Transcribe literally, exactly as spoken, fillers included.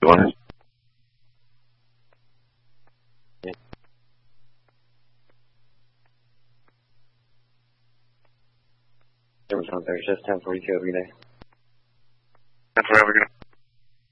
Go ahead. There was one there, just ten forty-two every day. ten forty-two every day.